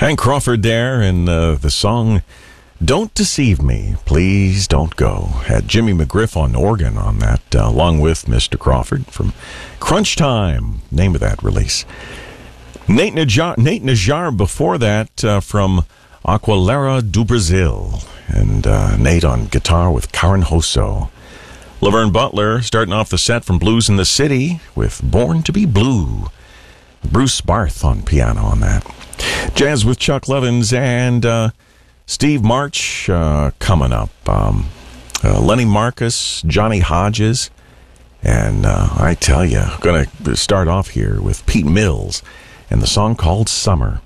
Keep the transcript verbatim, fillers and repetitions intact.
Hank Crawford there, and uh, the song Don't Deceive Me, Please Don't Go. Had Jimmy McGriff on organ on that, uh, along with Mister Crawford from Crunch Time, name of that release. Nate Najar, Nate Najar before that uh, from Aquilera do Brasil, and uh, Nate on guitar with Karen Hosso. Laverne Butler starting off the set from Blues in the City with Born to be Blue. Bruce Barth on piano on that. Jazz with Chuck Levins and uh, Steve March uh, coming up. Um, uh, Lenny Marcus, Johnny Hodges, and uh, I tell you, I'm going to start off here with Pete Mills and the song called Summer.